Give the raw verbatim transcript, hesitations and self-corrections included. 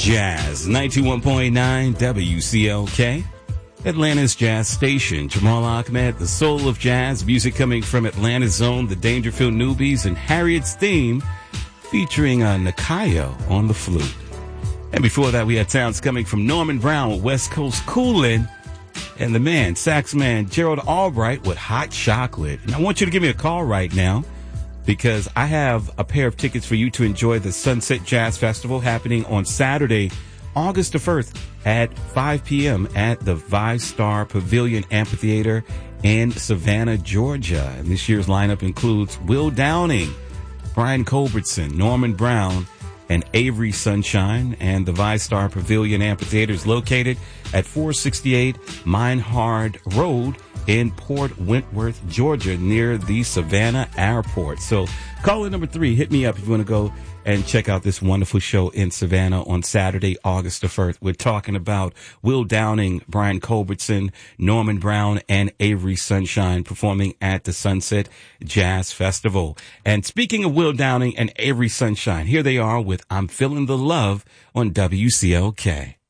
Jazz, ninety-one point nine W C L K, Atlanta's jazz station. Jamal Ahmed, the soul of jazz, music coming from Atlanta's own, the Dangerfield Newbies, and Harriet's theme featuring uh, Nakayo on the flute. And before that, we had sounds coming from Norman Brown with West Coast Coolin', and the man, sax man, Gerald Albright with Hot Chocolate. And I want you to give me a call right now, because I have a pair of tickets for you to enjoy the Sunset Jazz Festival happening on Saturday, August the first at five p.m. at the Five-Star Pavilion Amphitheater in Savannah, Georgia. And this year's lineup includes Will Downing, Brian Culbertson, Norman Brown, and Avery Sunshine. And the Five-Star Pavilion Amphitheater is located at four sixty-eight Minehard Road in Port Wentworth, Georgia, near the Savannah Airport. So caller number three, hit me up if you want to go and check out this wonderful show in Savannah on Saturday, August the first. We're talking about Will Downing, Brian Culbertson, Norman Brown, and Avery Sunshine performing at the Sunset Jazz Festival. And speaking of Will Downing and Avery Sunshine, here they are with I'm Feeling the Love on W C L K.